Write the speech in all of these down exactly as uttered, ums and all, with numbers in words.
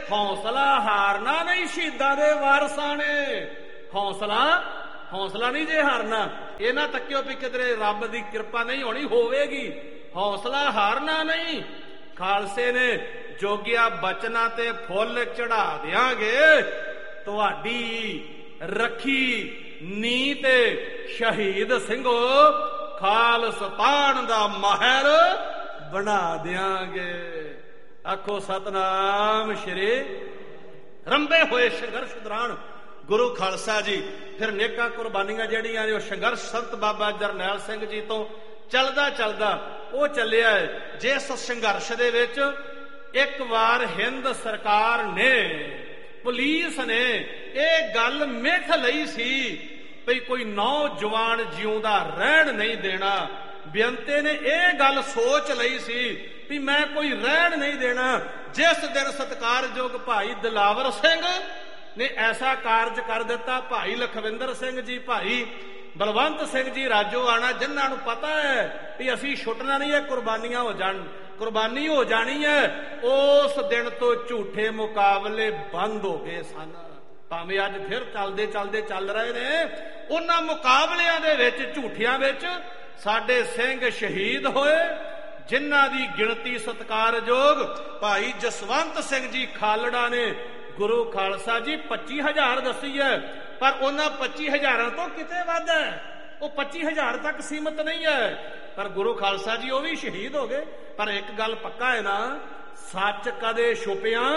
ਹੌਸਲਾ ਹਾਰਨਾ ਨਹੀਂ, ਸ਼ਹੀਦਾਂ ਦੇ ਵਾਰਸਾਂ ਨੇ। ਹੌਸਲਾ ਹੌਸਲਾ ਨਹੀਂ ਜੇ ਹਾਰਨਾ। ਇਹ ਨਾ ਤੱਕਿਓ ਵੀ ਕਿਧਰੇ ਰੱਬ ਦੀ ਕਿਰਪਾ ਨਹੀਂ ਹੋਣੀ, ਹੋਵੇਗੀ। ਹੌਸਲਾ ਹਾਰਨਾ ਨਹੀਂ। ਖਾਲਸੇ ਨੇ ਜੋਗਿਆ ਬਚਨਾਂ ਤੇ ਫੁੱਲ ਚੜਾ ਦਿਆਂਗੇ, ਤੁਹਾਡੀ ਰੱਖੀ ਨੀ ਤੇ ਸ਼ਹੀਦ ਸਿੰਘੋ ਖਾਲਸਤਾਨ ਦਾ ਮਹਿਲ ਬਣਾ ਦਿਆਂਗੇ। ਆਖੋ ਸਤਨਾਮ ਸ਼੍ਰੀ। ਰੰਭੇ ਹੋਏ ਸੰਘਰਸ਼ ਦੌਰਾਨ ਗੁਰੂ ਖਾਲਸਾ ਜੀ ਫਿਰ ਨੇਕਾਂ ਕੁਰਬਾਨੀਆਂ ਜਿਹੜੀਆਂ ਨੇ ਉਹ ਸੰਘਰਸ਼ ਸੰਤ ਬਾਬਾ ਜਰਨੈਲ ਸਿੰਘ ਜੀ ਤੋਂ ਚੱਲਦਾ ਚੱਲਦਾ ਉਹ ਚੱਲਿਆ ਹੈ। ਜਿਸ ਸੰਘਰਸ਼ ਦੇ ਵਿੱਚ ਇੱਕ ਵਾਰ ਹਿੰਦ ਸਰਕਾਰ ਨੇ, ਪੁਲਿਸ ਨੇ ਇਹ ਗੱਲ ਮਿਥ ਲਈ ਸੀ ਵੀ ਕੋਈ ਨੌਜਵਾਨ ਜਿਉਂਦਾ ਰਹਿਣ ਨਹੀਂ ਦੇਣਾ। ਬੇਅੰਤੇ ਨੇ ਇਹ ਗੱਲ ਸੋਚ ਲਈ ਸੀ ਵੀ ਮੈਂ ਕੋਈ ਰਹਿਣ ਨਹੀਂ ਦੇਣਾ। ਜਿਸ ਦਿਨ ਸਤਿਕਾਰਯੋਗ ਭਾਈ ਦਿਲਾਵਰ ਸਿੰਘ ਨੇ ਐਸਾ ਕਾਰਜ ਕਰ ਦਿੱਤਾ, ਭਾਈ ਲਖਵਿੰਦਰ ਸਿੰਘ ਜੀ, ਭਾਈ ਬਲਵੰਤ ਸਿੰਘ ਜੀ ਰਾਜੋਆਣਾ, ਜਿਨ੍ਹਾਂ ਨੂੰ ਪਤਾ ਹੈ ਵੀ ਅਸੀਂ ਛੁੱਟਣਾ ਨਹੀਂ ਹੈ, ਕੁਰਬਾਨੀਆਂ ਹੋ ਜਾਣ ਕੁਰਬਾਨੀ ਹੋ ਜਾਣੀ ਹੈ, ਉਸ ਦਿਨ ਤੋਂ ਝੂਠੇ ਮੁਕਾਬਲੇ ਬੰਦ ਹੋ ਗਏ ਸਨ। ਭਾਵੇਂ ਅੱਜ ਫਿਰ ਚੱਲਦੇ ਚੱਲਦੇ ਚੱਲ ਰਹੇ ਨੇ। ਉਹਨਾਂ ਮੁਕਾਬਲਿਆਂ ਦੇ ਵਿੱਚ, ਝੂਠਿਆਂ ਵਿੱਚ ਸਾਡੇ ਸਿੰਘ ਸ਼ਹੀਦ ਹੋਏ, ਜਿਨ੍ਹਾਂ ਦੀ ਗਿਣਤੀ ਸਤਿਕਾਰਯੋਗ ਭਾਈ ਜਸਵੰਤ ਸਿੰਘ ਜੀ ਖਾਲੜਾ ਨੇ ਗੁਰੂ ਖਾਲਸਾ ਜੀ ਪੱਚੀ ਹਜ਼ਾਰ ਦੱਸੀ ਹੈ, ਪਰ ਉਹਨਾਂ ਪੱਚੀ ਹਜ਼ਾਰਾਂ ਤੋਂ ਕਿਤੇ ਵੱਧ ਹੈ। ਉਹ ਪੱਚੀ ਹਜ਼ਾਰ ਤੱਕ ਸੀਮਤ ਨਹੀਂ ਹੈ, ਪਰ ਗੁਰੂ ਖਾਲਸਾ ਜੀ ਉਹ ਵੀ ਸ਼ਹੀਦ ਹੋ ਗਏ। ਪਰ ਇੱਕ ਗੱਲ ਪੱਕਾ ਹੈ ਨਾ, ਸੱਚ ਕਦੇ ਛੁਪਿਆਂ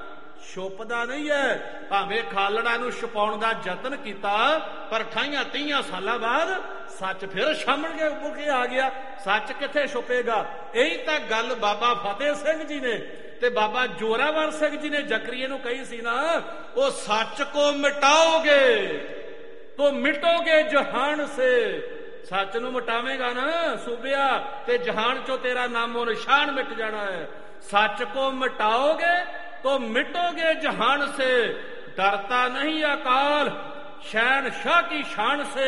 ਛੁਪਦਾ ਨਹੀਂ ਹੈ। ਭਾਵੇਂ ਖਾਲੜਾ ਨੂੰ ਛੁਪਾਉਣ ਦਾ ਯਤਨ ਕੀਤਾ, ਪਰ ਅਠਾਈਆਂ ਤੀਹਾਂ ਸਾਲਾਂ ਬਾਅਦ ਸੱਚ ਫਿਰ ਸਾਹਮਣੇ ਉੱਭਰ ਕੇ ਆ ਗਿਆ। ਸੱਚ ਕਿੱਥੇ ਛੁਪੇਗਾ? ਇਹੀ ਤਾਂ ਗੱਲ ਬਾਬਾ ਫਤਿਹ ਸਿੰਘ ਜੀ ਨੇ ਤੇ ਬਾਬਾ ਜੋਰਾਵਰ ਸਿੰਘ ਜੀ ਨੇ ਜ਼ਕਰੀਏ ਨੂੰ ਕਹੀ ਸੀ ਨਾ, ਉਹ ਸੱਚ ਕੋ ਮਿਟਾਓਗੇ ਤੋ ਮਿਟੋਗੇ ਜਹਾਨ ਸੇ। ਸੱਚ ਨੂੰ ਮਿਟਾਵੇਂਗਾ ਨਾ ਸੂਬਿਆ, ਤੇ ਜਹਾਨ ਚੋਂ ਤੇਰਾ ਨਾਮੋ ਨਿਸ਼ਾਨ ਮਿਟ ਜਾਣਾ ਹੈ। ਸੱਚ ਕੋ ਮਿਟਾਓਗੇ तो मिटोगे जहान से, डरता नहीं अकाल शहनशाह की शान से।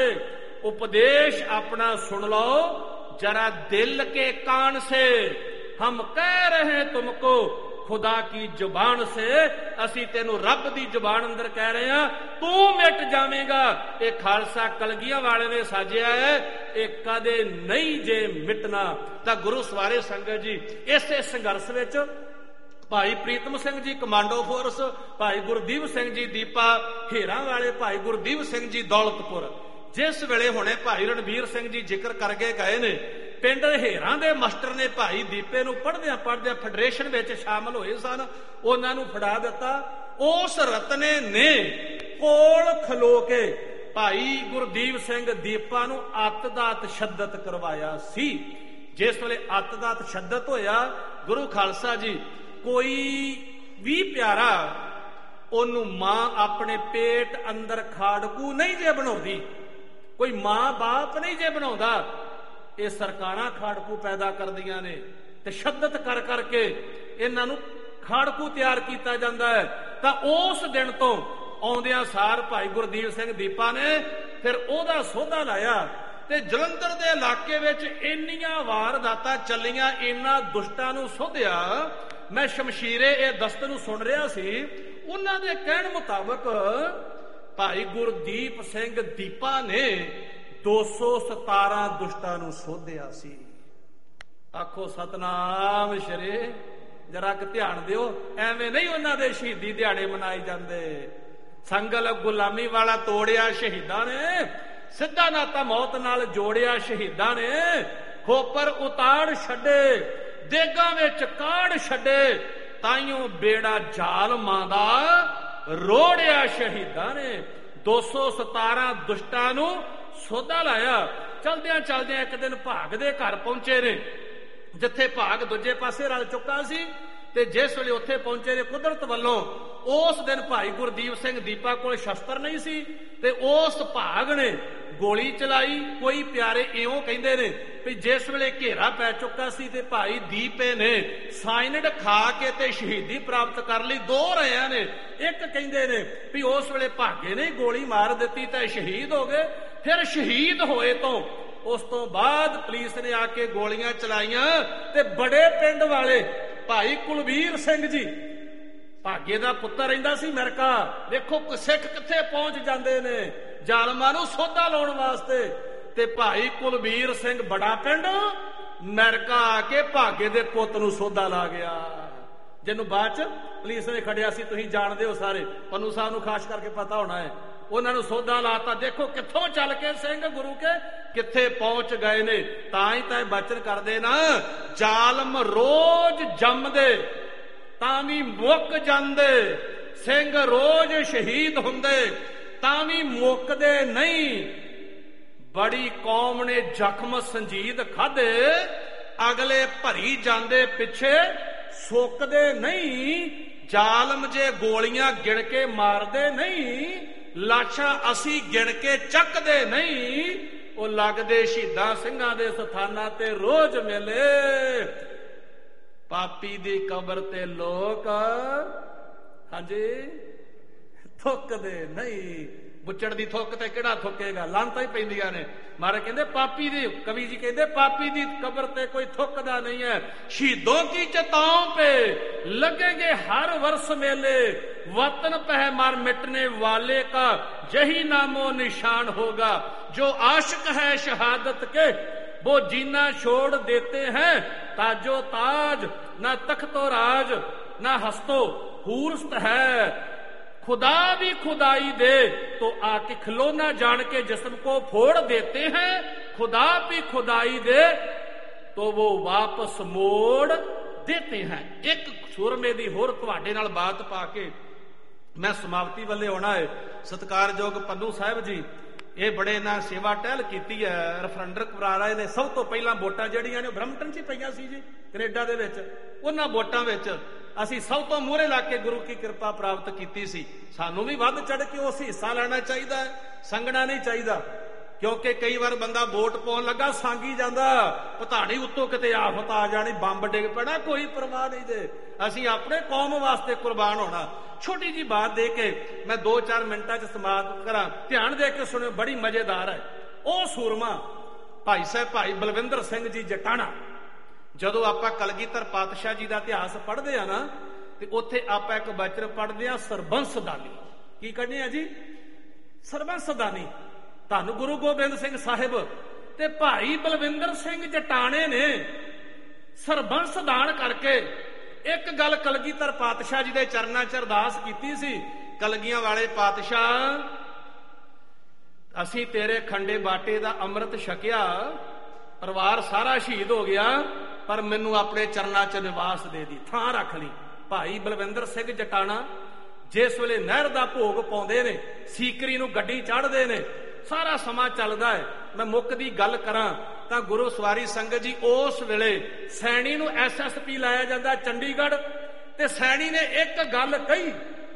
उपदेश अपना सुन लो जरा दिल के कान से, हम कह रहे हैं तुमको खुदा की जुबान से। असी तेनू रब दी जुबान अंदर कह रहे हैं, तू मिट जावेगा। ये खालसा कलगियां वाले ने साजिया है, ये कदे नहीं जे मिटना। तां गुरु सवारे संगत जी, इसे संघर्ष विच भाई प्रीतम सिंह जी कमांडो फोर्स, भाई गुरदीप सिंह जी दीपा हेरा वाले, भाई गुरदीप सिंह जी दौलतपुर, जिस वेले हुणे भाई रणबीर सिंह जी जिक्र करके गए ने, पिंड हेरा दे मास्टर ने भाई दीपे नूं पढ़दियां पढ़दियां फेडरेशन विच शामिल होए सन, उन्हां नूं फड़ा दिता। उस रतने ने कोल खलो के भाई गुरदीप सिंह दीपा नूं अत दा तशद्दद करवाया सी। जिस वेले अत दा तशद्दद होया, गुरु खालसा जी कोई भी प्यारा ओनू मां अपने पेट अंदर खाड़कू नहीं जे बनाउंदी, कोई मां बाप नहीं जे बनाउंदा, ये सरकारां खाड़कू पैदा करदियां ने। तशद्दद कर करके इन्हां नूं खाड़कू तैयार किया जाता है। तां उस दिन तो आउंदियां सार भाई गुरदीप सिंह दीपा ने फिर ओहदा सोधा लाया ते जलंधर दे इलाके विच इन्नियां वारदातां चलियां, इन्हां दुष्टां नूं सोधिया। मैं शमशीरे ये दस्त नूं सुन रहा सी, उन्हां दे कहण मुताबक भाई गुरदीप सिंह दीपा ने दो सौ सतारा दुष्टां नूं सोधिया सी। आखो सतनाम श्री। जरा क ध्यान दिओ, एवें नहीं उन्हां दे शहीदी दिहाड़े मनाए जांदे। संगल गुलामी वाला तोड़िया शहीदां ने, सिद्धा नाता मौत नाल जोड़िया शहीदां ने। खोपर उताड़ छड्डे, देगां विच काड़ छड्डे, ताइयों बेड़ा जालमां दा रोड़िया शहीदां ने। दो सौ सतारा दुष्टां नूं सोधा लाया। चलदियां चलदियां एक दिन भाग दे घर पहुंचे ने, जिथे भाग दूजे पासे रल चुका सी, ते जिस वेले उत्थे पहुंचे ने कुदरत वल्लों उस दिन भाई गुरदीप सिंह दीपा कोल शस्त्र नहीं सी, ते उस भाग ने गोली चलाई। कोई प्यारे इउं कहिंदे ने भी जिस वेले घेरा पै चुका सी ते भाई दीपे ने साइनड खा के ते शहीदी प्राप्त कर ली। दो रहियां ने, एक कहिंदे ने भी उस वेले भागे ने गोली मार दित्ती ते शहीद हो गए। फिर शहीद होए तो उस तो बाद पुलिस ने आके गोलियां चलाइयां ते बड़े पिंड वाले भाई कुलवीर सिंह जी ਭਾਗੇ ਦਾ ਪੁੱਤਰ ਰਹਿੰਦਾ ਸੀ ਅਮਰੀਕਾ। ਵੇਖੋ ਸਿੱਖ ਕਿੱਥੇ ਪਹੁੰਚ ਜਾਂਦੇ ਨੇ ਜ਼ਾਲਮਾਂ ਨੂੰ ਸੋਧਾ ਲਾਉਣ ਵਾਸਤੇ। ਤੇ ਭਾਈ ਕੁਲਬੀਰ ਸਿੰਘ ਬੜਾ ਪਿੰਡ ਅਮਰੀਕਾ ਆ ਕੇ ਭਾਗੇ ਦੇ ਪੁੱਤ ਨੂੰ ਸੋਧਾ ਲਾ ਗਿਆ, ਜਿਹਨੂੰ ਬਾਅਦ ਚ ਪੁਲਿਸ ਨੇ ਖੜਿਆ ਸੀ। ਤੁਸੀਂ ਜਾਣਦੇ ਹੋ ਸਾਰੇ, ਪੰਨੂ ਸਾਹਿਬ ਨੂੰ ਖਾਸ ਕਰਕੇ ਪਤਾ ਹੋਣਾ ਹੈ। ਉਹਨਾਂ ਨੂੰ ਸੋਧਾ ਲਾਤਾ। ਦੇਖੋ ਕਿੱਥੋਂ ਚੱਲ ਕੇ ਸਿੰਘ ਗੁਰੂ ਕੇ ਕਿੱਥੇ ਪਹੁੰਚ ਗਏ ਨੇ। ਤਾਂ ਹੀ ਤਾਂ ਬਚਨ ਕਰਦੇ ਨਾ, ਜ਼ਾਲਮ ਰੋਜ਼ ਜੰਮਦੇ ਤਾਂ ਵੀ ਮੁੱਕ ਜਾਂਦੇ, ਸਿੰਘ ਰੋਜ਼ ਸ਼ਹੀਦ ਹੁੰਦੇ ਤਾਂ ਵੀ ਮੁੱਕਦੇ ਨਹੀਂ। ਬੜੀ ਕੌਮ ਨੇ ਜ਼ਖਮ ਸੰਜੀਦ ਖਾਧੇ, ਅਗਲੇ ਭਰੀ ਜਾਂਦੇ ਪਿੱਛੇ ਸੁੱਕਦੇ ਨਹੀਂ। ਜ਼ਾਲਮ ਜੇ ਗੋਲੀਆਂ ਗਿਣ ਕੇ ਮਾਰਦੇ ਨਹੀਂ, ਲਾਸ਼ਾਂ ਅਸੀਂ ਗਿਣ ਕੇ ਚੱਕਦੇ ਨਹੀਂ। ਉਹ ਲੱਗਦੇ ਸ਼ਹੀਦਾਂ ਸਿੰਘਾਂ ਦੇ ਸਥਾਨਾਂ ਤੇ ਰੋਜ਼ ਮੇਲੇ। ਪਾਪੀ ਦੀ ਕਬਰ ਤੇ ਲੋਕ ਹਾਂਜੀ ਥੁੱਕਦੇ ਨਹੀਂ। ਬੁੱਚੜ ਦੀ ਥੁੱਕ ਤੇ ਕਿਹੜਾ ਥੁੱਕੇਗਾ, ਲਾਂਤਾਂ ਹੀ ਪੈਂਦੀਆਂ ਨੇ। ਮਾਰੇ ਕਹਿੰਦੇ ਪਾਪੀ ਦੀ, ਕਵੀ ਜੀ ਕਹਿੰਦੇ ਪਾਪੀ ਦੀ ਕਬਰ ਤੇ ਕੋਈ ਥੁੱਕਦਾ ਨਹੀਂ ਹੈ। ਸ਼ਹੀदों की चिताओं पे लगेंगे हर वर्ष मेले, वतन पे मर मिटने वाले का यही नामो निशान होगा। जो आशिक है शहादत के वो जीना छोड़ देते हैं, ताजो ताज ना तख्तो राज ना हस्तो हूरस्त है। खुदा भी खुदाई दे तो आके खिलौना जान के जिस्म को फोड़ देते हैं, खुदा भी खुदाई दे तो वो वापस मोड़ देते हैं। एक सुरमे दी होर तुहाडे नाल बात पा के मैं समाप्ति वाले आना है। सत्कारयोग पन्नू साहब जी ਇਹ ਬੜੇ ਨਾ ਸੇਵਾ ਟਹਿਲ ਕੀਤੀ ਹੈ। ਰੈਫਰੈਂਡਰ ਕਰਾ ਰਹੇ ਨੇ। ਸਭ ਤੋਂ ਪਹਿਲਾਂ ਵੋਟਾਂ ਜਿਹੜੀਆਂ ਨੇ ਬ੍ਰਹਮਟਨ 'ਚ ਹੀ ਪਈਆਂ ਸੀ ਜੀ, ਕੈਨੇਡਾ ਦੇ ਵਿੱਚ। ਉਹਨਾਂ ਵੋਟਾਂ ਵਿੱਚ ਅਸੀਂ ਸਭ ਤੋਂ ਮੂਹਰੇ ਲਾ ਕੇ ਗੁਰੂ ਕੀ ਕਿਰਪਾ ਪ੍ਰਾਪਤ ਕੀਤੀ ਸੀ। ਸਾਨੂੰ ਵੀ ਵੱਧ ਚੜ ਕੇ ਉਸ ਹਿੱਸਾ ਲੈਣਾ ਚਾਹੀਦਾ ਹੈ, ਸੰਗਣਾ ਨਹੀਂ ਚਾਹੀਦਾ। ਕਿਉਂਕਿ ਕਈ ਵਾਰ ਬੰਦਾ ਵੋਟ ਪਾਉਣ ਲੱਗਾ ਸਾਂਗੀ ਜਾਂਦਾ, ਪਤਾੜੀ ਉੱਤੋਂ ਕਿਤੇ ਆਫਤ ਆ ਜਾਣੀ, ਬੰਬ ਡਿੱਗ ਪੈਣਾ, ਕੋਈ ਪਰਵਾਹ ਨਹੀਂ ਜੇ। ਅਸੀਂ ਆਪਣੇ ਕੌਮ ਵਾਸਤੇ ਕੁਰਬਾਨ ਹੋਣਾ। ਛੋਟੀ ਜੀ ਬਾਤ ਦੇ ਕੇ ਮੈਂ ਦੋ ਚਾਰ ਮਿੰਟਾਂ 'ਚ ਸਮਾਪਤ ਕਰਾਂ। ਧਿਆਨ ਦੇ ਕੇ ਸੁਣਿਓ, ਬੜੀ ਮਜ਼ੇਦਾਰ ਹੈ। ਉਹ ਸੂਰਮਾ ਭਾਈ ਸਾਹਿਬ ਭਾਈ ਬਲਵਿੰਦਰ ਸਿੰਘ ਜੀ ਜਟਾਣਾ। ਜਦੋਂ ਆਪਾਂ ਕਲਗੀਧਰ ਪਾਤਸ਼ਾਹ ਜੀ ਦਾ ਇਤਿਹਾਸ ਪੜ੍ਹਦੇ ਆ ਨਾ, ਤੇ ਉੱਥੇ ਆਪਾਂ ਇੱਕ ਬਚਨ ਪੜ੍ਹਦੇ ਆ, ਸਰਬੰਸ ਦਾਨੀ। ਕੀ ਕੱਢਦੇ ਆ ਜੀ? ਸਰਬੰਸ ਦਾਨੀ। ਧੰਨ ਗੁਰੂ ਗੋਬਿੰਦ ਸਿੰਘ ਸਾਹਿਬ ਤੇ ਭਾਈ ਬਲਵਿੰਦਰ ਸਿੰਘ ਜਟਾਣੇ ਨੇ ਸਰਬੰਸ ਦਾਨ ਕਰਕੇ ਇੱਕ ਗੱਲ ਕਲਗੀਧਰ ਪਾਤਸ਼ਾਹ ਜੀ ਦੇ ਚਰਨਾਂ 'ਚ ਅਰਦਾਸ ਕੀਤੀ ਸੀ। ਕਲਗੀਆਂ ਵਾਲੇ ਪਾਤਸ਼ਾਹ, ਅਸੀਂ ਤੇਰੇ ਖੰਡੇ ਬਾਟੇ ਦਾ ਅੰਮ੍ਰਿਤ ਛਕਿਆ, ਪਰਿਵਾਰ ਸਾਰਾ ਸ਼ਹੀਦ ਹੋ ਗਿਆ, ਪਰ ਮੈਨੂੰ ਆਪਣੇ ਚਰਨਾਂ 'ਚ ਨਿਵਾਸ ਦੇ ਦੀ, ਥਾਂ ਰੱਖ ਲਈ। ਭਾਈ ਬਲਵਿੰਦਰ ਸਿੰਘ ਜਟਾਣਾ ਜਿਸ ਵੇਲੇ ਨਹਿਰ ਦਾ ਭੋਗ ਪਾਉਂਦੇ ਨੇ, ਸੀਕਰੀ ਨੂੰ ਗੱਡੀ ਚੜ੍ਹਦੇ ਨੇ, ਸਾਰਾ ਸਮਾਂ ਚੱਲਦਾ ਹੈ। ਮੈਂ ਮੁੱਖ ਦੀ ਗੱਲ ਕਰਾਂ ਤਾਂ ਗੁਰੂ ਸਵਾਰੀ ਸੰਗਤ ਜੀ, ਉਸ ਵੇਲੇ ਸੈਣੀ ਨੂੰ ਐਸ ਐਸ ਪੀ ਲਾਇਆ ਜਾਂਦਾ ਚੰਡੀਗੜ੍ਹ, ਤੇ ਸੈਣੀ ਨੇ ਇੱਕ ਗੱਲ ਕਹੀ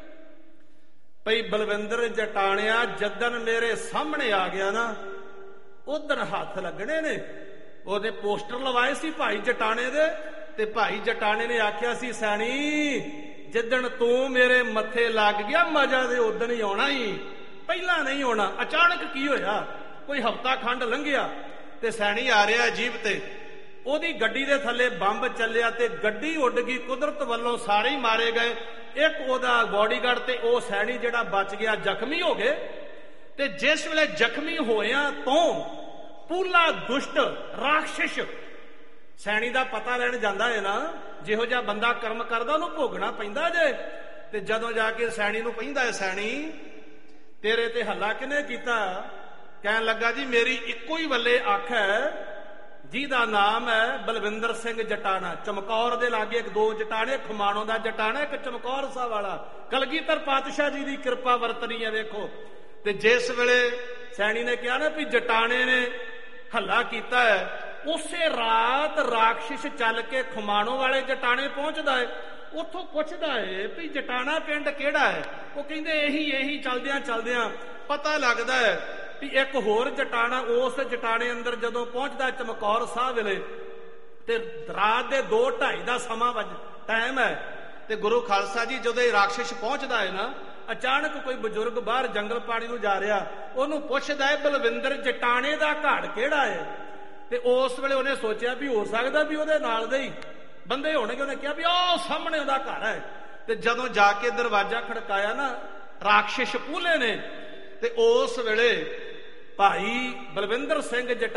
ਭਈ ਬਲਵਿੰਦਰ ਜਟਾਣਿਆ, ਜਦਨ ਮੇਰੇ ਸਾਹਮਣੇ ਆ ਗਿਆ ਨਾ, ਉਧਰ ਹੱਥ ਲੱਗਣੇ ਨੇ। ਉਹਨੇ ਪੋਸਟਰ ਲਵਾਏ ਸੀ ਭਾਈ ਜਟਾਣੇ ਦੇ, ਤੇ ਭਾਈ ਜਟਾਣੇ ਨੇ ਆਖਿਆ ਸੀ, ਸੈਣੀ ਜਿੱਦਣ ਤੂੰ ਮੇਰੇ ਮੱਥੇ ਲੱਗ ਗਿਆ, ਮਜ਼ਾ ਦੇ ਉਦਣ ਹੀ ਆਉਣਾ ਹੀ, ਪਹਿਲਾਂ ਨਹੀਂ ਆਉਣਾ। ਅਚਾਨਕ ਕੀ ਹੋਇਆ, ਕੋਈ ਹਫ਼ਤਾ ਖੰਡ ਲੰਘਿਆ ਤੇ ਸੈਣੀ ਆ ਰਿਹਾ ਜੀਪ ਤੇ, ਉਹਦੀ ਗੱਡੀ ਦੇ ਥੱਲੇ ਬੰਬ ਚੱਲਿਆ ਤੇ ਗੱਡੀ ਉੱਡ ਗਈ। ਕੁਦਰਤ ਵੱਲੋਂ ਸਾਰੇ ਹੀ ਮਾਰੇ ਗਏ, ਇੱਕ ਉਹਦਾ ਬੋਡੀਗਾਰਡ ਤੇ ਉਹ ਸੈਣੀ ਜਿਹੜਾ ਬਚ ਗਿਆ ਜ਼ਖਮੀ ਹੋ ਗਏ। ਤੇ ਜਿਸ ਵੇਲੇ ਜ਼ਖਮੀ ਹੋਇਆਂ ਤੋਂ ਪੂਲਾ ਦੁਸ਼ਟ ਰਾਖਸ਼ ਸੈਣੀ ਦਾ ਪਤਾ ਲੈਣ ਜਾਂਦਾ ਹੈ ਨਾ, ਜਿਹੋ ਜਿਹਾ ਬੰਦਾ ਕਰਮ ਕਰਦਾ ਉਹਨੂੰ ਭੋਗਣਾ ਪੈਂਦਾ ਜੇ। ਤੇ ਜਦੋਂ ਜਾ ਕੇ ਸੈਣੀ ਨੂੰ ਕਹਿੰਦਾ ਹੈ, ਸੈਣੀ ਤੇਰੇ ਤੇ ਹੱਲਾ ਕਿਹਨੇ ਕੀਤਾ? ਕਹਿਣ ਲੱਗਾ, ਜੀ ਮੇਰੀ ਇੱਕੋ ਹੀ ਵੱਲੇ ਅੱਖ ਹੈ, ਜਿਹਦਾ ਨਾਮ ਹੈ ਬਲਵਿੰਦਰ ਸਿੰਘ ਜਟਾਣਾ। ਚਮਕੌਰ ਦੇ ਲਾਗੇ ਇੱਕ ਦੋ ਜਟਾਣੇ, ਖਮਾਣੋ ਦਾ ਜਟਾਣਾ, ਇੱਕ ਚਮਕੌਰ ਸਾਹਿਬ ਵਾਲਾ। ਕਲਗੀਧਰ ਪਾਤਸ਼ਾਹ ਜੀ ਦੀ ਕਿਰਪਾ ਵਰਤਣੀ ਹੈ ਵੇਖੋ। ਤੇ ਜਿਸ ਵੇਲੇ ਸੈਣੀ ਨੇ ਕਿਹਾ ਨਾ ਵੀ ਜਟਾਣੇ ਨੇ ਹੱਲਾ ਕੀਤਾ ਹੈ, ਉਸੇ ਰਾਤ ਰਾਖਸ਼ ਚੱਲ ਕੇ ਖਮਾਣੋ ਵਾਲੇ ਜਟਾਣੇ ਪਹੁੰਚਦਾ ਹੈ। ਉੱਥੋਂ ਪੁੱਛਦਾ ਹੈ ਵੀ ਜਟਾਣਾ ਪਿੰਡ ਕਿਹੜਾ ਹੈ? ਉਹ ਕਹਿੰਦੇ ਇਹੀ ਇਹੀ। ਚਲਦਿਆਂ ਚਲਦਿਆਂ ਪਤਾ ਲੱਗਦਾ ਹੈ ਵੀ ਇੱਕ ਹੋਰ ਜਟਾਣਾ, ਉਸ ਜਟਾਣੇ ਅੰਦਰ ਜਦੋਂ ਪਹੁੰਚਦਾ ਚਮਕੌਰ ਸਾਹਿਬ ਵੇਲੇ, ਤੇ ਰਾਤ ਦੇ ਦੋ ਢਾਈ ਦਾ ਸਮਾਂ ਵੱਜ ਟਾਈਮ ਹੈ। ਤੇ ਗੁਰੂ ਖਾਲਸਾ ਜੀ ਜਦੋਂ ਇਹ ਰਾਖਸ਼ ਪਹੁੰਚਦਾ ਹੈ ਨਾ, ਅਚਾਨਕ ਕੋਈ ਬਜ਼ੁਰਗ ਬਾਹਰ ਜੰਗਲ ਪਾਣੀ ਨੂੰ ਜਾ ਰਿਹਾ, ਉਹਨੂੰ ਪੁੱਛਦਾ ਹੈ ਬਲਵਿੰਦਰ ਜਟਾਣੇ ਦਾ ਘਾੜ ਕਿਹੜਾ ਹੈ? ਤੇ ਉਸ ਵੇਲੇ ਉਹਨੇ ਸੋਚਿਆ ਵੀ ਹੋ ਸਕਦਾ ਵੀ ਉਹਦੇ ਨਾਲ ਦੇ ਹੀ ਬੰਦੇ ਹੋਣਗੇ। ਉਹਨੇ ਕਿਹਾ ਵੀ ਉਹ ਸਾਹਮਣੇ ਉਹਦਾ ਘਰ ਹੈ। ਤੇ ਜਦੋਂ ਜਾ ਕੇ ਦਰਵਾਜ਼ਾ ਖੜਕਾਇਆ ਨਾ ਰਾਖਸ਼ ਪੂਲੇ ਨੇ, ਤੇ ਉਸ ਵੇਲੇ ਭਾਈ ਬਲਵਿੰਦਰ ਸਿੰਘ ਜਟਾ